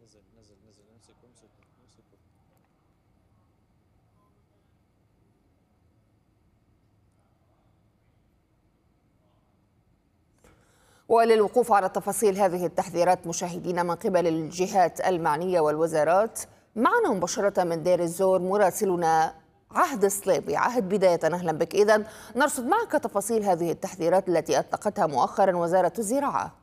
نزل نزل نزل، امسكوا امسكوا امسكوا. وللوقوف على تفاصيل هذه التحذيرات مشاهدينا من قبل الجهات المعنية والوزارات، معنا مباشرة من دير الزور مراسلنا عهد صليبي. عهد، بداية أهلا بك. إذن نرصد معك تفاصيل هذه التحذيرات التي أطلقتها مؤخرا وزارة الزراعة.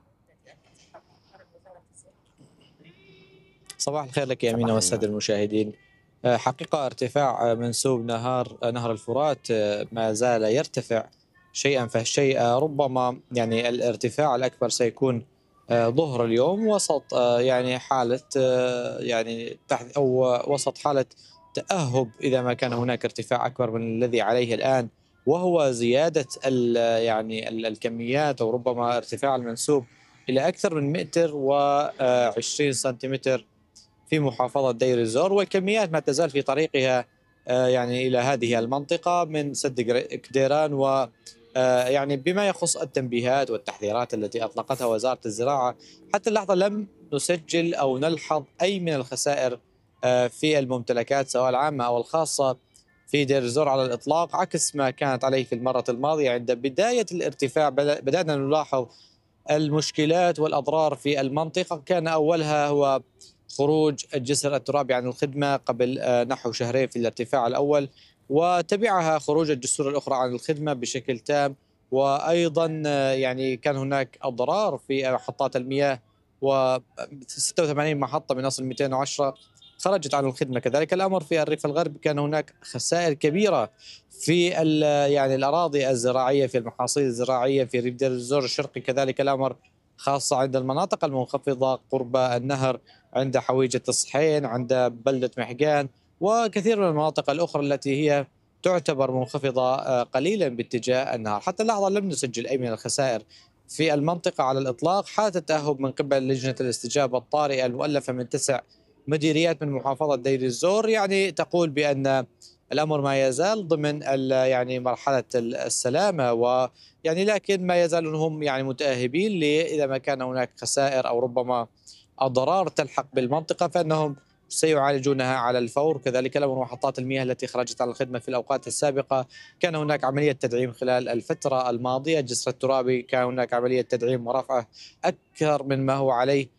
صباح الخير لك يا صباح أمينة والسادة النور. المشاهدين. حقيقة ارتفاع منسوب نهر الفرات ما زال يرتفع شيئا فشيئا. ربما يعني الارتفاع الأكبر سيكون ظهر اليوم وسط يعني حالة يعني أو وسط حالة تأهب إذا ما كان هناك ارتفاع أكبر من الذي عليه الآن، وهو زيادة يعني الكميات، أو ربما ارتفاع المنسوب إلى أكثر من متر و20 سنتيمتر في محافظة دير الزور. والكميات ما تزال في طريقها يعني إلى هذه المنطقة من سد كديران. و يعني بما يخص التنبيهات والتحذيرات التي أطلقتها وزارة الزراعة، حتى اللحظة لم نسجل أو نلحظ أي من الخسائر في الممتلكات سواء العامة أو الخاصة في دير الزور على الإطلاق، عكس ما كانت عليه في المرة الماضية. عند بداية الارتفاع بدأنا نلاحظ المشكلات والأضرار في المنطقة. كان أولها هو خروج الجسر الترابي عن الخدمة قبل نحو شهرين في الارتفاع الأول، وتبعها خروج الجسور الأخرى عن الخدمة بشكل تام. وأيضا يعني كان هناك أضرار في محطات المياه، و 86 محطة من أصل 210 خرجت عن الخدمة. كذلك الأمر في الريف الغربي، كان هناك خسائر كبيرة في يعني الأراضي الزراعية، في المحاصيل الزراعية في ريف دير الزور الشرقي. كذلك الأمر خاصة عند المناطق المنخفضة قرب النهر، عند حويجة الصحين، عند بلدة محقان، وكثير من المناطق الأخرى التي هي تعتبر منخفضة قليلا باتجاه النهر. حتى اللحظة لم نسجل أي من الخسائر في المنطقة على الإطلاق. حالة التأهب من قبل لجنة الاستجابة الطارئة المؤلفة من 9 مديريات من محافظة دير الزور يعني تقول بأن الأمر ما يزال ضمن يعني مرحلة السلامة، ويعني لكن ما يزالون هم يعني متأهبين إذا ما كان هناك خسائر أو ربما أضرار تلحق بالمنطقة فإنهم سيعالجونها على الفور. كذلك الأمر محطات المياه التي خرجت عن الخدمة في الأوقات السابقة، كان هناك عملية تدعيم خلال الفترة الماضية. الجسر الترابي كان هناك عملية تدعيم ورفعه أكثر من ما هو عليه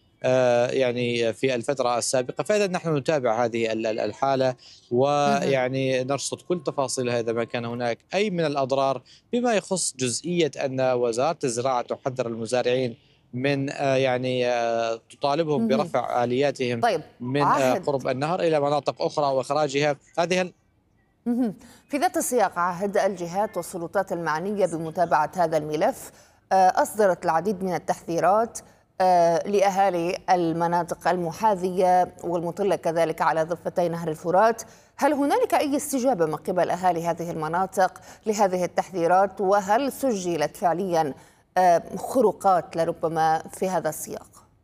يعني في الفترة السابقة. فإذا نحن نتابع هذه الحالة، مهم. ويعني نرصد كل تفاصيلها إذا ما كان هناك أي من الأضرار، بما يخص جزئية أن وزارة الزراعة تحذر المزارعين من يعني تطالبهم مهم. برفع آلياتهم طيب من عهد. قرب النهر إلى مناطق أخرى وإخراجها. هذه مهم. في ذات السياق، عهد الجهات والسلطات المعنية بمتابعة هذا الملف أصدرت العديد من التحذيرات لأهالي المناطق المحاذية والمطلة كذلك على ضفتي نهر الفرات. هل هنالك أي استجابة من قبل أهالي هذه المناطق لهذه التحذيرات؟ وهل سجلت فعليا خروقات لربما في هذا السياق؟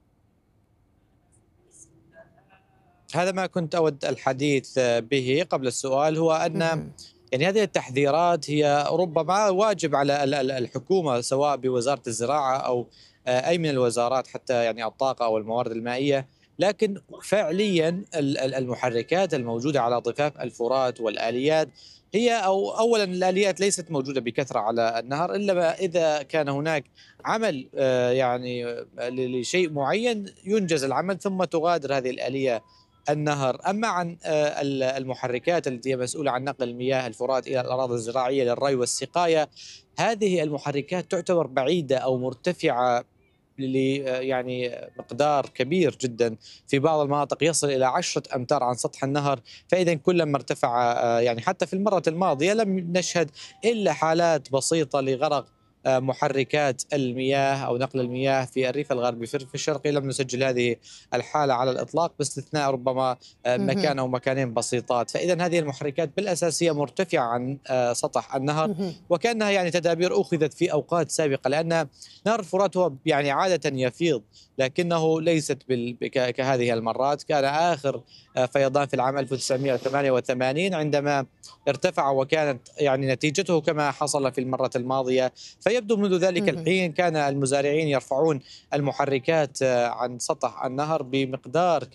هذا ما كنت أود الحديث به قبل السؤال، هو أن مهم. يعني هذه التحذيرات هي ربما واجب على الحكومة، سواء بوزارة الزراعة أو أي من الوزارات، حتى يعني الطاقة أو الموارد المائية. لكن فعليا المحركات الموجودة على ضفاف الفرات والآليات هي، أو أولا الآليات ليست موجودة بكثرة على النهر إلا ما إذا كان هناك عمل يعني لشيء معين ينجز العمل ثم تغادر هذه الآلية النهر. أما عن المحركات التي هي مسؤولة عن نقل مياه الفرات إلى الأراضي الزراعية للري والسقاية، هذه المحركات تعتبر بعيدة أو مرتفعة يعني مقدار كبير جدا، في بعض المناطق يصل إلى 10 أمتار عن سطح النهر. فإذا كلما ارتفع يعني حتى في المرة الماضية لم نشهد إلا حالات بسيطة لغرق محركات المياه أو نقل المياه في الريف الغربي. في الشرقي لم نسجل هذه الحالة على الإطلاق، باستثناء ربما مهم. مكان أو مكانين بسيطات. فإذا هذه المحركات بالأساسية مرتفعة عن سطح النهر، مهم. وكأنها يعني تدابير أخذت في أوقات سابقة، لأن نهر الفرات هو يعني عادة يفيض، لكنه ليست كهذه المرات. كان آخر فيضان في العام 1988 عندما ارتفع، وكانت يعني نتيجته كما حصل في المرة الماضية. فيبدو منذ ذلك مهم. الحين كان المزارعين يرفعون المحركات عن سطح النهر بمقدار